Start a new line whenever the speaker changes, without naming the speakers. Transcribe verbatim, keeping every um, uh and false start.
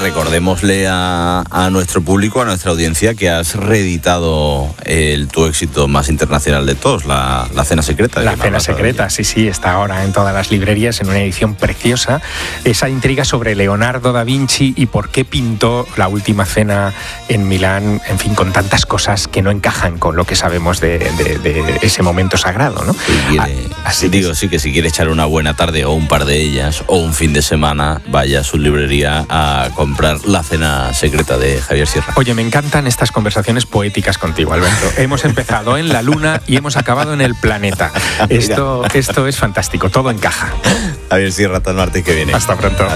recordémosle a, a nuestro público, a nuestra audiencia, que has reeditado el, tu éxito más internacional de todos, la, la Cena Secreta.
La Cena Secreta, sí, sí, está ahora en todas las librerías en una edición preciosa. Esa intriga sobre Leonardo da Vinci y por qué pintó la Última Cena en Milán, en fin, con tantas cosas que no encajan con lo que sabemos de, de, de ese momento sagrado, ¿no?
Si quiere,
Así
digo,
que,
sí, que si quiere echar una buena tarde o un par de ellas o un fin de semana, vaya a su librería a comprar La Cena Secreta de Javier Sierra.
Oye, me encantan estas conversaciones poéticas contigo, Alberto. Hemos empezado en la luna y hemos acabado en el planeta. Esto, esto es fantástico, todo encaja.
Javier Sierra, hasta el martes que viene.
Hasta pronto.
Adiós.